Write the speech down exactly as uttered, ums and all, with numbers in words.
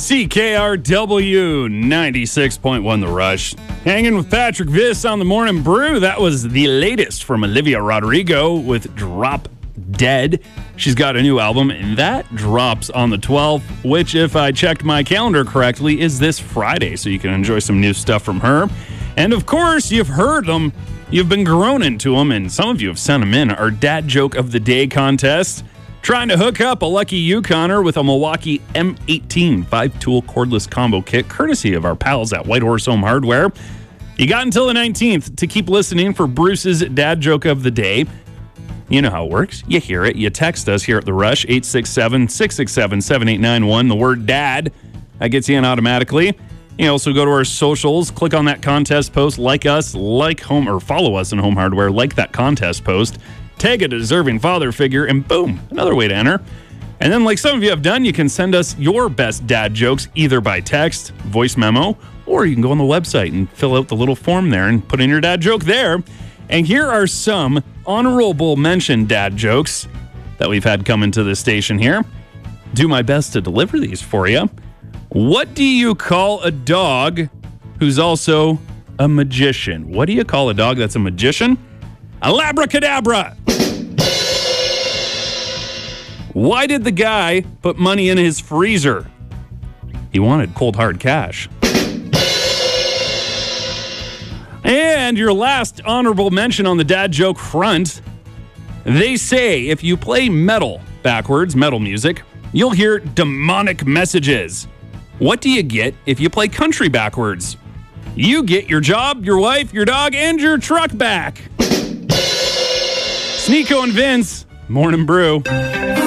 C K R W ninety-six point one The Rush. Hanging with Patrick Viss on the Morning Brew. That was the latest from Olivia Rodrigo with Drop Dead. She's got a new album, and that drops on the twelfth, which, if I checked my calendar correctly, is this Friday. So you can enjoy some new stuff from her. And of course, you've heard them. You've been groaning to them, and some of you have sent them in. Our Dad Joke of the Day contest. Trying to hook up a lucky Yukoner with a Milwaukee M eighteen five-tool cordless combo kit, courtesy of our pals at White Horse Home Hardware. You got until the nineteenth to keep listening for Bruce's Dad Joke of the Day. You know how it works. You hear it. You text us here at The Rush, eight six seven, six six seven, seven eight nine one, the word DAD. That gets you in automatically. You can also go to our socials, click on that contest post, like us, like home, or follow us in Home Hardware, like that contest post. Tag a deserving father figure, and boom, another way to enter. And then, like some of you have done, you can send us your best dad jokes either by text, voice memo, or you can go on the website and fill out the little form there and put in your dad joke there. And here are some honorable mention dad jokes that we've had come into the station here. Do my best to deliver these for you. What do you call a dog who's also a magician? What do you call a dog that's a magician? A labracadabra. Why did the guy put money in his freezer? He wanted cold hard cash. And your last honorable mention on the dad joke front. They say if you play metal backwards, metal music, you'll hear demonic messages. What do you get if you play country backwards? You get your job, your wife, your dog, and your truck back. Sneeko and Vince, Morning Brew.